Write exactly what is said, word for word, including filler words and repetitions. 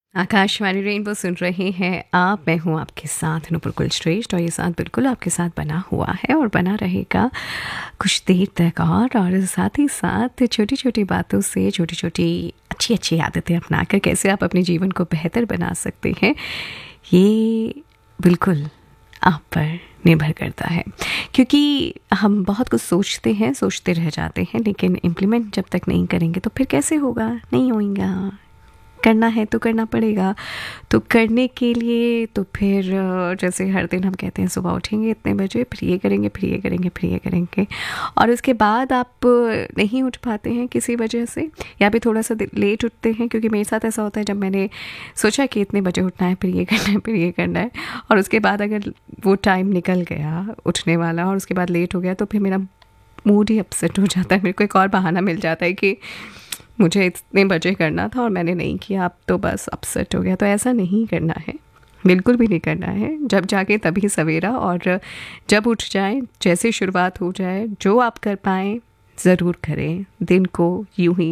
Akashvani rainbow सुन रहे हैं आप। मैं हूँ आपके साथ नूपुर कुल श्रेष्ठ और ये साथ बिल्कुल आपके साथ बना हुआ है और बना रहेगा कुछ देर तक। और और साथ ही साथ छोटी छोटी बातों से छोटी छोटी अच्छी अच्छी आदतें अपनाकर कैसे आप अपने जीवन को बेहतर बना सकते हैं, ये बिल्कुल आप पर निर्भर करता है। क्योंकि हम बहुत कुछ सोचते हैं, सोचते रह जाते हैं, लेकिन इम्प्लीमेंट जब तक नहीं करेंगे तो फिर कैसे होगा? नहीं होगा। करना है तो करना पड़ेगा। तो करने के लिए तो फिर जैसे हर दिन हम कहते हैं सुबह उठेंगे इतने बजे, फिर ये करेंगे, फिर ये करेंगे, फिर ये करेंगे, और उसके बाद आप नहीं उठ पाते हैं किसी वजह से, या भी थोड़ा सा लेट उठते हैं। क्योंकि मेरे साथ ऐसा होता है, जब मैंने सोचा कि इतने बजे उठना है, फिर ये करना है, फिर ये करना है, और उसके बाद अगर वो टाइम निकल गया उठने वाला और उसके बाद लेट हो गया, तो फिर मेरा मूड ही अपसेट हो जाता है। मेरे को एक और बहाना मिल जाता है कि मुझे इतने बजे करना था और मैंने नहीं किया, अब तो बस अपसेट हो गया। तो ऐसा नहीं करना है, बिल्कुल भी नहीं करना है। जब जाके तभी सवेरा, और जब उठ जाए, जैसे शुरुआत हो जाए, जो आप कर पाएँ ज़रूर करें दिन को यूं ही